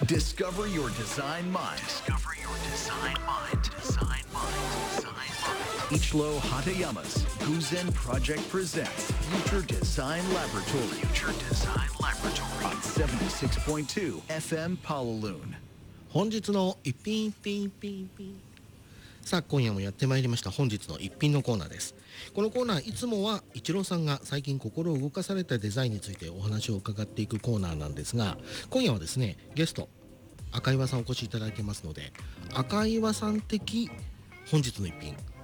Discover your design mind. Discover your design mind. Design mind. Design mind. Ichiro Hatayama's Guzen Project presents Future Design Laboratory. Future Design Laboratory on 76.2 FM Pawaloon. 本日の一品ピンピンピン。さあ今夜もやってまいりました本日の一品のコーナーです。このコーナーいつもはイチローさんが最近心を動かされたデザインについてお話を伺っていくコーナーなんですが、今夜はですねゲスト赤岩さんお越しいただいてますので、赤岩さん的本日の一品